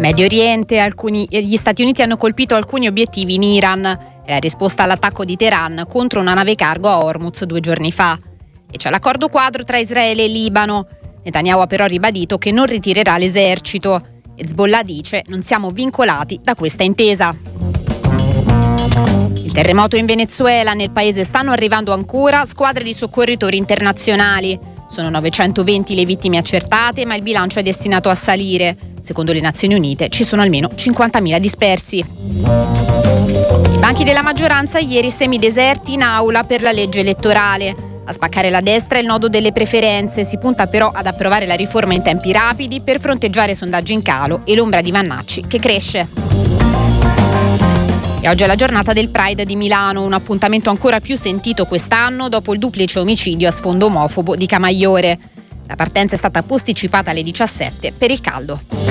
Medio Oriente, gli Stati Uniti hanno colpito alcuni obiettivi in Iran. La risposta all'attacco di Teheran contro una nave cargo a Hormuz 2 giorni fa. E c'è l'accordo quadro tra Israele e Libano. Netanyahu ha però ribadito che non ritirerà l'esercito. Hezbollah dice: non siamo vincolati da questa intesa. Il terremoto in Venezuela, nel paese stanno arrivando ancora squadre di soccorritori internazionali. Sono 920 le vittime accertate, ma il bilancio è destinato a salire. Secondo le Nazioni Unite ci sono almeno 50.000 dispersi. I banchi della maggioranza ieri semideserti in aula per la legge elettorale. A spaccare la destra è il nodo delle preferenze, si punta però ad approvare la riforma in tempi rapidi per fronteggiare sondaggi in calo e l'ombra di Vannacci che cresce. E oggi è la giornata del Pride di Milano, un appuntamento ancora più sentito quest'anno dopo il duplice omicidio a sfondo omofobo di Camaiore. La partenza è stata posticipata alle 17 per il caldo.